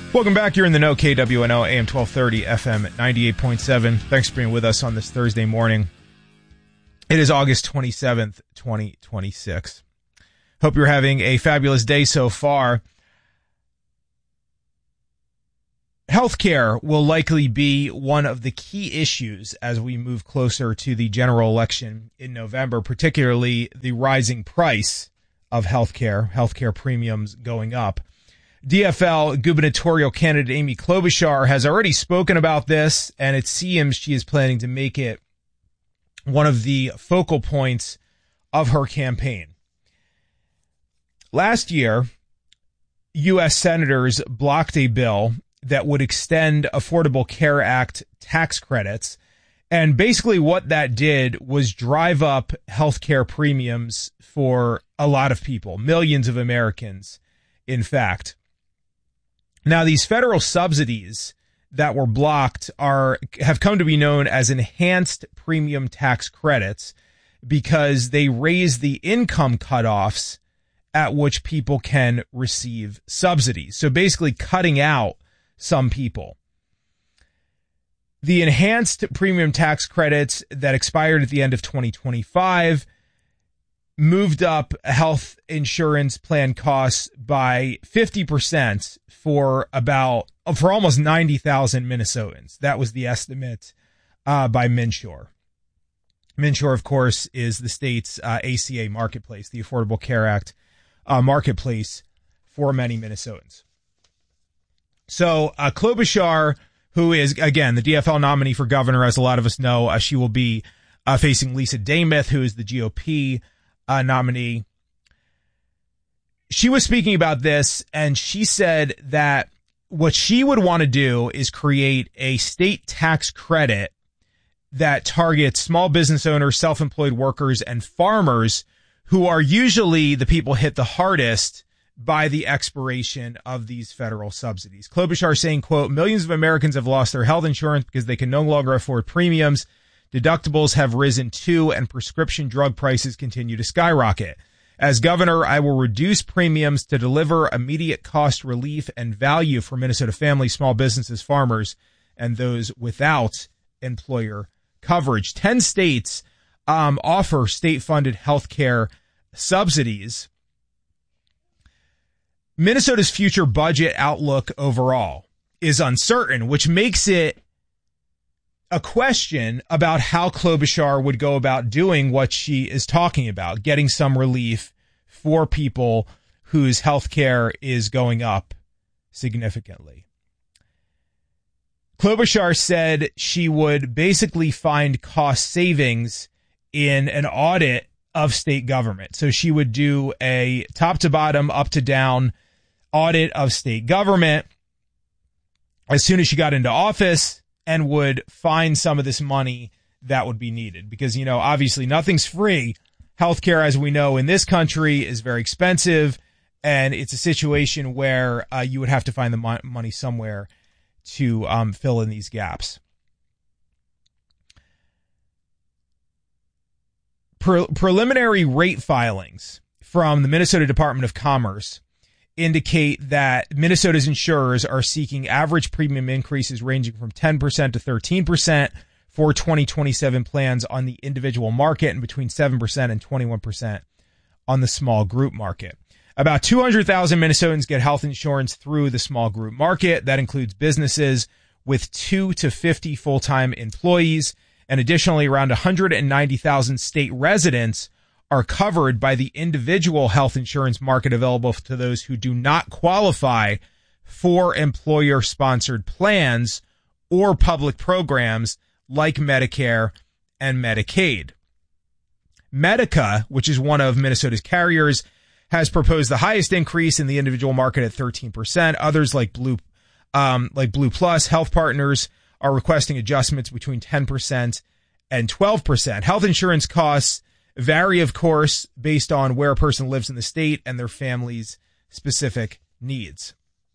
Welcome back. You're in the know, KWNO, AM 1230, FM 98.7. Thanks for being with us on this Thursday morning. It is August 27th, 2026. Hope you're having a fabulous day so far. Healthcare will likely be one of the key issues as we move closer to the general election in November, particularly the rising price of healthcare premiums going up. DFL gubernatorial candidate Amy Klobuchar has already spoken about this, and it seems she is planning to make it one of the focal points of her campaign. Last year, U.S. senators blocked a bill that would extend Affordable Care Act tax credits, and basically what that did was drive up healthcare premiums for a lot of people, millions of Americans, in fact. Now, these federal subsidies that were blocked have come to be known as enhanced premium tax credits because they raise the income cutoffs at which people can receive subsidies. So basically cutting out some people. The enhanced premium tax credits that expired at the end of 2025 moved up health insurance plan costs by 50% for almost 90,000 Minnesotans. That was the estimate by MNsure. MNsure, of course, is the state's ACA marketplace, the Affordable Care Act marketplace for many Minnesotans. So Klobuchar, who is, again, the DFL nominee for governor, as a lot of us know, she will be facing Lisa Damath, who is the GOP nominee. She was speaking about this, and she said that what she would want to do is create a state tax credit that targets small business owners, self-employed workers, and farmers, who are usually the people hit the hardest by the expiration of these federal subsidies. Klobuchar saying, quote, millions of Americans have lost their health insurance because they can no longer afford premiums. Deductibles have risen too, and prescription drug prices continue to skyrocket. As governor, I will reduce premiums to deliver immediate cost relief and value for Minnesota families, small businesses, farmers, and those without employer coverage. 10 states offer state-funded health care subsidies. Minnesota's future budget outlook overall is uncertain, which makes it a question about how Klobuchar would go about doing what she is talking about, getting some relief for people whose health care is going up significantly. Klobuchar said she would basically find cost savings in an audit of state government. So she would do a top to bottom, up to down audit of state government as soon as she got into office, and would find some of this money that would be needed. Because, obviously nothing's free. Healthcare, as we know in this country, is very expensive, and it's a situation where you would have to find the money somewhere to fill in these gaps. Preliminary rate filings from the Minnesota Department of Commerce indicate that Minnesota's insurers are seeking average premium increases ranging from 10% to 13% for 2027 plans on the individual market, and between 7% and 21% on the small group market. About 200,000 Minnesotans get health insurance through the small group market. That includes businesses with 2 to 50 full-time employees, and additionally around 190,000 state residents are covered by the individual health insurance market available to those who do not qualify for employer-sponsored plans or public programs like Medicare and Medicaid. Medica, which is one of Minnesota's carriers, has proposed the highest increase in the individual market at 13%. Others like Blue Plus Health Partners are requesting adjustments between 10% and 12%. Health insurance costs vary, of course, based on where a person lives in the state and their family's specific needs.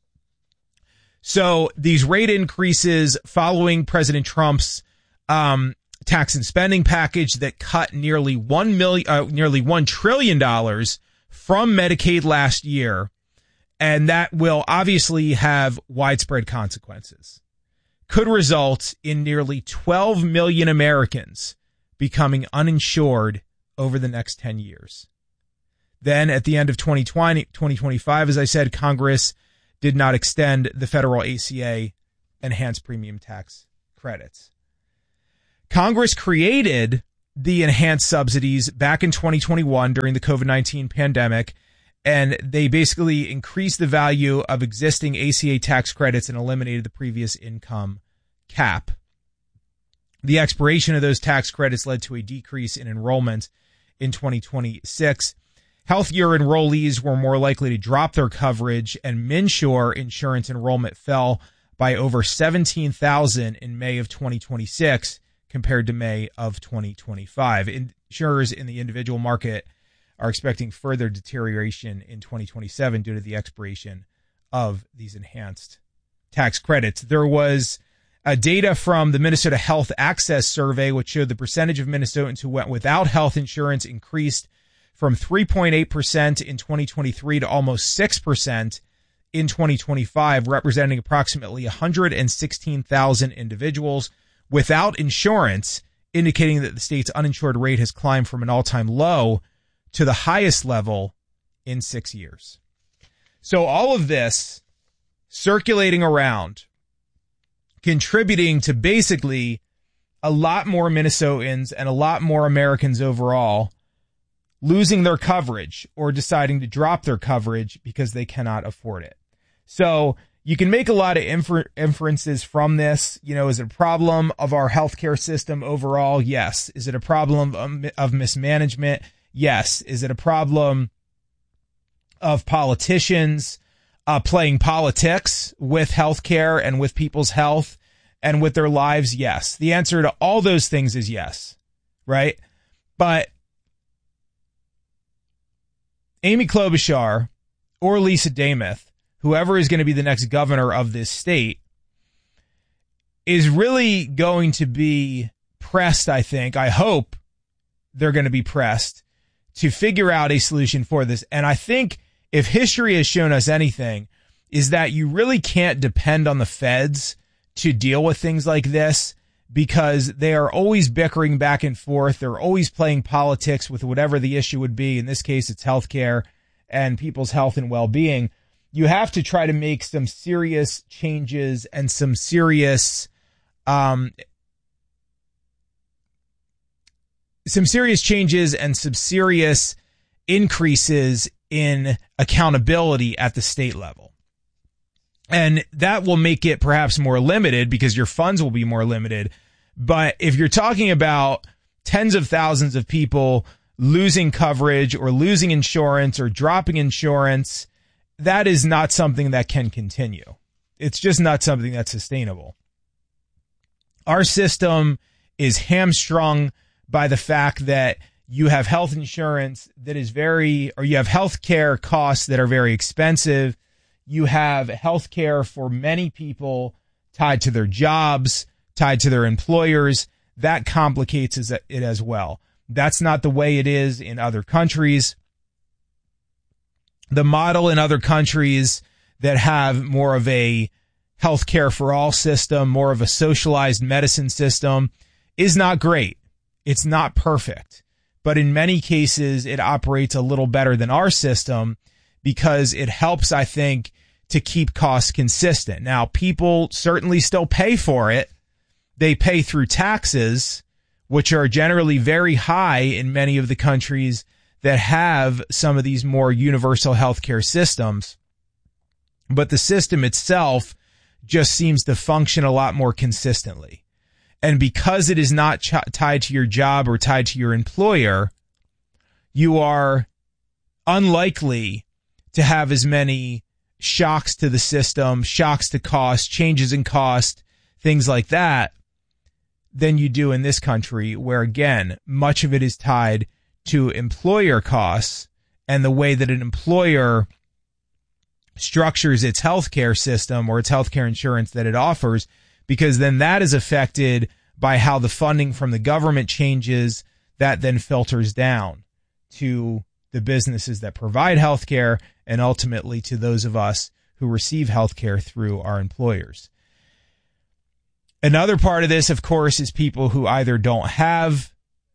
So these rate increases following President Trump's tax and spending package that cut nearly $1 trillion from Medicaid last year And that will obviously have widespread consequences. Could result in nearly 12 million Americans becoming uninsured over the next 10 years. Then at the end of 2025, as I said, Congress did not extend the federal ACA enhanced premium tax credits. Congress created the enhanced subsidies back in 2021 during the COVID-19 pandemic, and they basically increased the value of existing ACA tax credits and eliminated the previous income cap. The expiration of those tax credits led to a decrease in enrollment in 2026. Healthier enrollees were more likely to drop their coverage, and MNsure insurance enrollment fell by over 17,000 in May of 2026 compared to May of 2025. Insurers in the individual market are expecting further deterioration in 2027 due to the expiration of these enhanced tax credits. There was data from the Minnesota Health Access Survey, which showed the percentage of Minnesotans who went without health insurance increased from 3.8% in 2023 to almost 6% in 2025, representing approximately 116,000 individuals without insurance, indicating that the state's uninsured rate has climbed from an all-time low to the highest level in 6 years. So all of this circulating around, contributing to basically a lot more Minnesotans and a lot more Americans overall losing their coverage or deciding to drop their coverage because they cannot afford it. So you can make a lot of inferences from this. You know, is it a problem of our healthcare system overall? Yes. Is it a problem of mismanagement? Yes. Is it a problem of politicians playing politics with healthcare and with people's health and with their lives? Yes. The answer to all those things is yes, right? But Amy Klobuchar or Lisa Demuth, whoever is going to be the next governor of this state, is really going to be pressed, I think. I hope they're going to be pressed to figure out a solution for this. And I think if history has shown us anything, is that you really can't depend on the feds to deal with things like this, because they are always bickering back and forth. They're always playing politics with whatever the issue would be. In this case, it's healthcare and people's health and well-being. You have to try to make some serious changes and some serious increases in accountability at the state level. And that will make it perhaps more limited because your funds will be more limited. But if you're talking about tens of thousands of people losing coverage or losing insurance or dropping insurance, that is not something that can continue. It's just not something that's sustainable. Our system is hamstrung by the fact that you have health insurance that is you have health care costs that are very expensive. You have health care for many people tied to their jobs, tied to their employers. That complicates it as well. That's not the way it is in other countries. The model in other countries that have more of a healthcare for all system, more of a socialized medicine system, is not great. It's not perfect. But in many cases, it operates a little better than our system because it helps, I think, to keep costs consistent. Now, people certainly still pay for it. They pay through taxes, which are generally very high in many of the countries that have some of these more universal healthcare systems. But the system itself just seems to function a lot more consistently. And because it is not tied to your job or tied to your employer, you are unlikely to have as many shocks to the system, shocks to cost, changes in cost, things like that, than you do in this country, where, again, much of it is tied to employer costs and the way that an employer structures its healthcare system or its healthcare insurance that it offers, because then that is affected by how the funding from the government changes, that then filters down to the businesses that provide healthcare and ultimately to those of us who receive health care through our employers. Another part of this, of course, is people who either don't have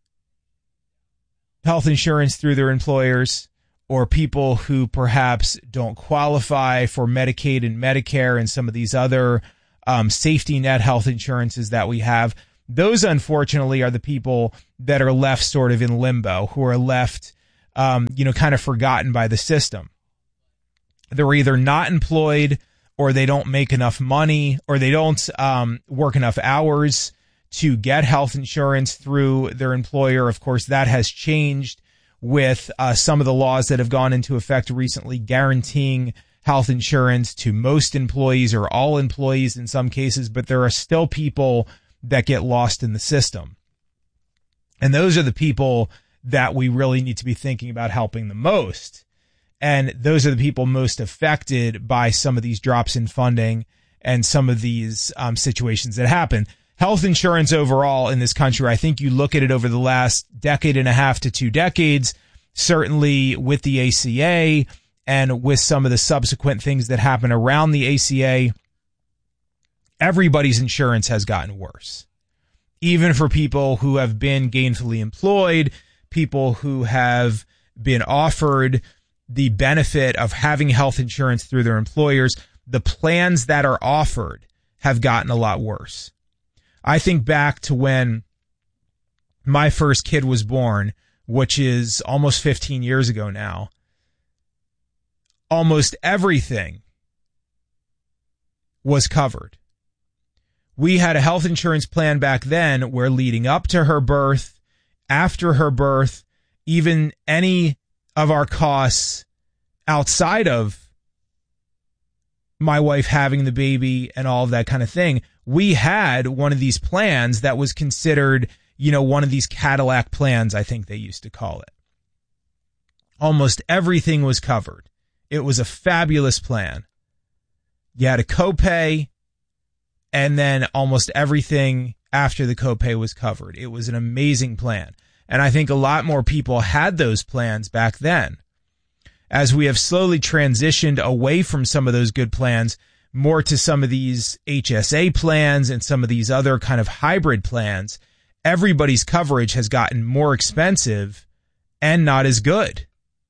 health insurance through their employers, or people who perhaps don't qualify for Medicaid and Medicare and some of these other safety net health insurances that we have. Those, unfortunately, are the people that are left sort of in limbo, who are left, kind of forgotten by the system. They're either not employed, or they don't make enough money, or they don't work enough hours to get health insurance through their employer. Of course, that has changed with some of the laws that have gone into effect recently, guaranteeing health insurance to most employees or all employees in some cases, but there are still people that get lost in the system. And those are the people that we really need to be thinking about helping the most. And those are the people most affected by some of these drops in funding and some of these situations that happen. Health insurance overall in this country, I think you look at it over the last decade and a half to 2 decades, certainly with the ACA and with some of the subsequent things that happen around the ACA, everybody's insurance has gotten worse. Even for people who have been gainfully employed, people who have been offered the benefit of having health insurance through their employers, the plans that are offered have gotten a lot worse. I think back to when my first kid was born, which is almost 15 years ago now. Almost everything was covered. We had a health insurance plan back then where leading up to her birth, after her birth, even any of our costs outside of my wife having the baby and all of that kind of thing, we had one of these plans that was considered, one of these Cadillac plans, I think they used to call it. Almost everything was covered. It was a fabulous plan. You had a copay, and then almost everything after the copay was covered. It was an amazing plan. And I think a lot more people had those plans back then. As we have slowly transitioned away from some of those good plans, more to some of these HSA plans and some of these other kind of hybrid plans, everybody's coverage has gotten more expensive and not as good.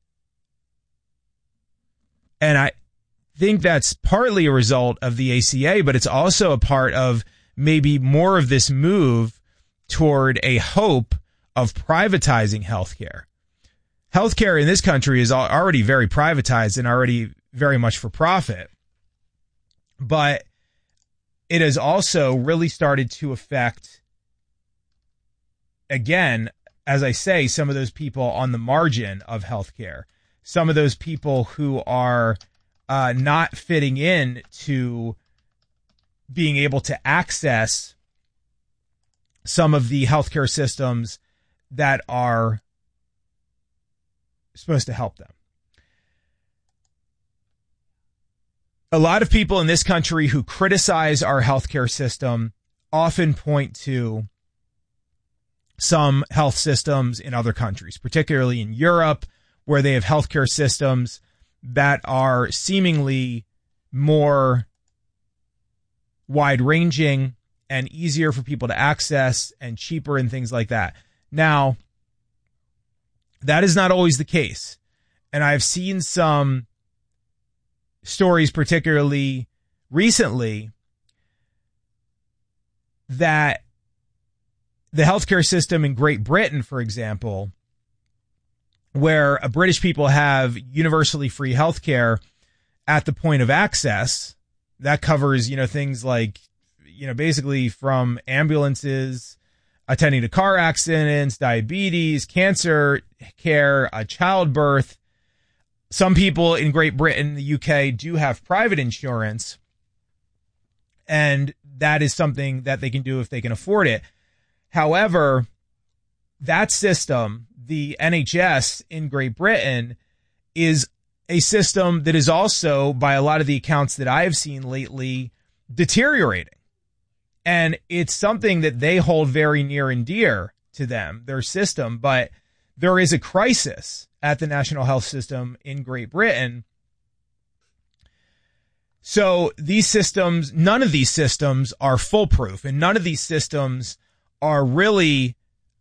And I think that's partly a result of the ACA, but it's also a part of maybe more of this move toward a hope of privatizing healthcare. Healthcare in this country is already very privatized and already very much for profit. But it has also really started to affect, again, as I say, some of those people on the margin of healthcare, some of those people who are not fitting in to being able to access some of the healthcare systems that are supposed to help them. A lot of people in this country who criticize our healthcare system often point to some health systems in other countries, particularly in Europe, where they have healthcare systems that are seemingly more wide-ranging and easier for people to access and cheaper and things like that. Now, that is not always the case. And I've seen some stories, particularly recently, that the healthcare system in Great Britain, for example, where British people have universally free healthcare at the point of access, that covers, things like, basically from ambulances, attending to car accidents, diabetes, cancer care, childbirth. Some people in Great Britain, the UK, do have private insurance, and that is something that they can do if they can afford it. However, that system, the NHS in Great Britain, is a system that is also, by a lot of the accounts that I have seen lately, deteriorating. And it's something that they hold very near and dear to them, their system. But there is a crisis at the National Health System in Great Britain So these systems, none of these systems are foolproof, and none of these systems are really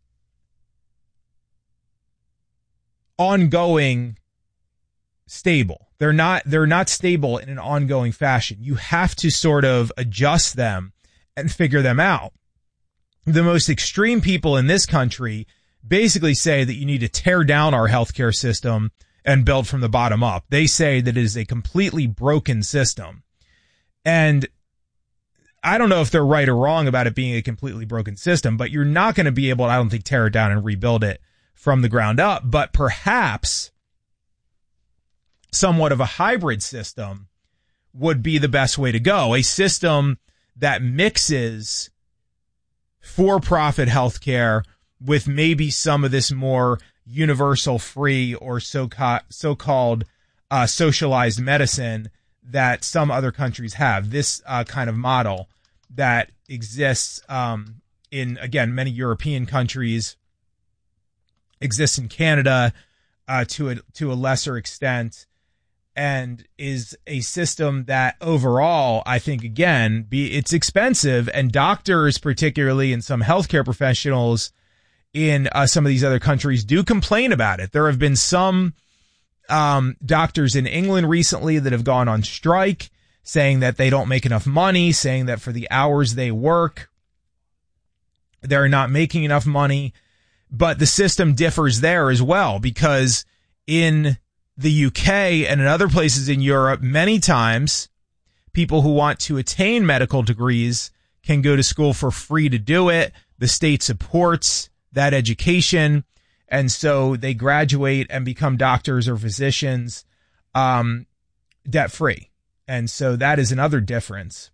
ongoing stable. They're not stable in an ongoing fashion. You have to sort of adjust them and figure them out. The most extreme people in this country basically say that you need to tear down our healthcare system and build from the bottom up. They say that it is a completely broken system. And I don't know if they're right or wrong about it being a completely broken system, but you're not going to be able to, I don't think, tear it down and rebuild it from the ground up. But perhaps somewhat of a hybrid system would be the best way to go. A system that mixes for-profit healthcare with maybe some of this more universal free or so-called socialized medicine that some other countries have. This kind of model that exists in, again, many European countries, exists in Canada to a lesser extent, and is a system that overall, I think, again, it's expensive, and doctors, particularly, and some healthcare professionals in some of these other countries do complain about it. There have been some doctors in England recently that have gone on strike, saying that they don't make enough money, saying that for the hours they work, they're not making enough money. But the system differs there as well, because in the UK and in other places in Europe, many times people who want to attain medical degrees can go to school for free to do it. The state supports that education, and so they graduate and become doctors or physicians debt-free. And so that is another difference.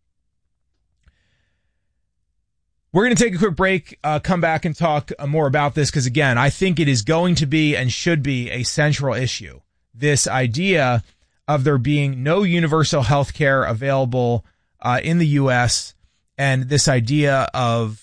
We're going to take a quick break, come back and talk more about this, because, again, I think it is going to be and should be a central issue. This idea of there being no universal health care available in the U.S., and this idea of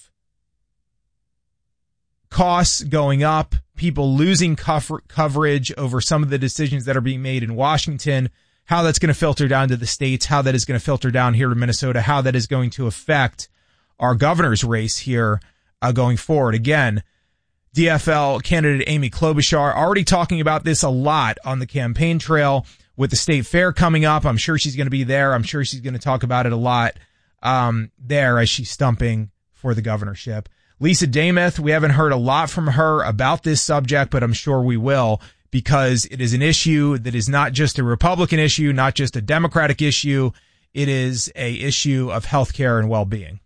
costs going up, people losing coverage over some of the decisions that are being made in Washington, how that's going to filter down to the states, how that is going to filter down here to Minnesota, how that is going to affect our governor's race here going forward. Again, DFL candidate Amy Klobuchar already talking about this a lot on the campaign trail with the state fair coming up. I'm sure she's going to be there. I'm sure she's going to talk about it a lot there as she's stumping for the governorship. Lisa Dameth, we haven't heard a lot from her about this subject, but I'm sure we will, because it is an issue that is not just a Republican issue, not just a Democratic issue. It is a issue of healthcare and well-being.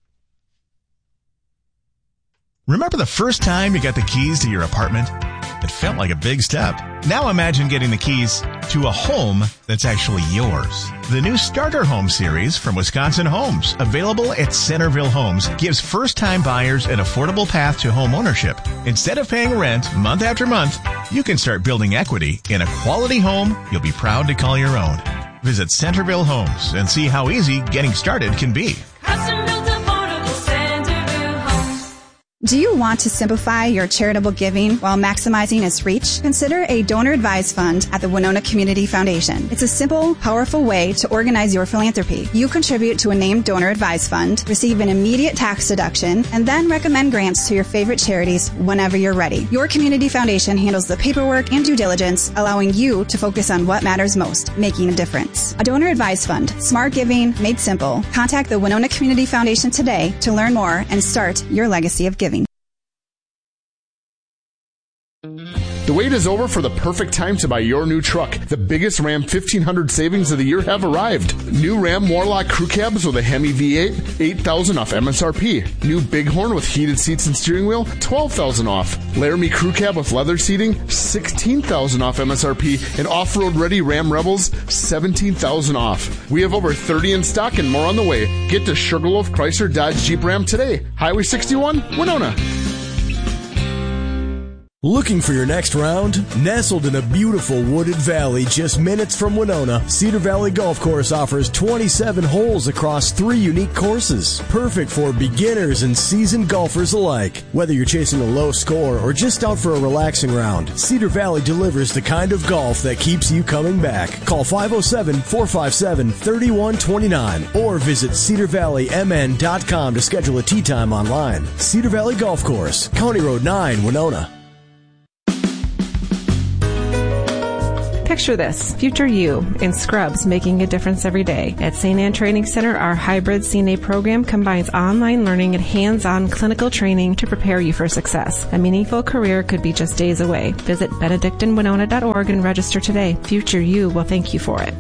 Remember the first time you got the keys to your apartment? It felt like a big step. Now imagine getting the keys to a home that's actually yours. The new Starter Home series from Wisconsin Homes, available at Centerville Homes, gives first-time buyers an affordable path to home ownership. Instead of paying rent month after month, you can start building equity in a quality home you'll be proud to call your own. Visit Centerville Homes and see how easy getting started can be. Do you want to simplify your charitable giving while maximizing its reach? Consider a donor-advised fund at the Winona Community Foundation. It's a simple, powerful way to organize your philanthropy. You contribute to a named donor-advised fund, receive an immediate tax deduction, and then recommend grants to your favorite charities whenever you're ready. Your community foundation handles the paperwork and due diligence, allowing you to focus on what matters most, making a difference. A donor-advised fund, smart giving made simple. Contact the Winona Community Foundation today to learn more and start your legacy of giving. The wait is over for the perfect time to buy your new truck. The biggest Ram 1500 savings of the year have arrived. New Ram Warlock crew cabs with a Hemi V8, $8,000 off MSRP. New Bighorn with heated seats and steering wheel, $12,000 off. Laramie crew cab with leather seating, $16,000 off MSRP. And off-road ready Ram Rebels, $17,000 off. We have over 30 in stock and more on the way. Get to Sugarloaf Chrysler Dodge Jeep Ram today. Highway 61, Winona. Looking for your next round? Nestled in a beautiful wooded valley just minutes from Winona, Cedar Valley Golf Course offers 27 holes across 3 unique courses. Perfect for beginners and seasoned golfers alike. Whether you're chasing a low score or just out for a relaxing round, Cedar Valley delivers the kind of golf that keeps you coming back. Call 507-457-3129 or visit cedarvalleymn.com to schedule a tee time online. Cedar Valley Golf Course, County Road 9, Winona. Picture this, future you in scrubs making a difference every day. At St. Anne Training Center, our hybrid CNA program combines online learning and hands-on clinical training to prepare you for success. A meaningful career could be just days away. Visit benedictinwinona.org and register today. Future you will thank you for it.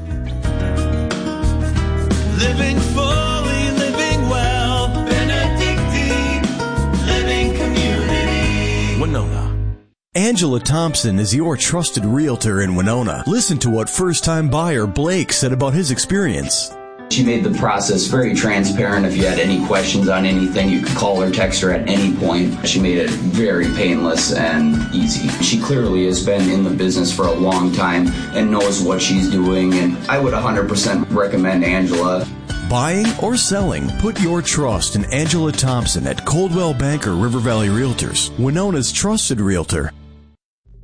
Living fully, living well. Benedictine Living Community. Winona. Angela Thompson is your trusted realtor in Winona. Listen to what first-time buyer Blake said about his experience. She made the process very transparent. If you had any questions on anything, you could call or text her at any point. She made it very painless and easy. She clearly has been in the business for a long time and knows what she's doing, and I would 100% recommend Angela. Buying or selling, put your trust in Angela Thompson at Coldwell Banker River Valley Realtors, Winona's trusted realtor.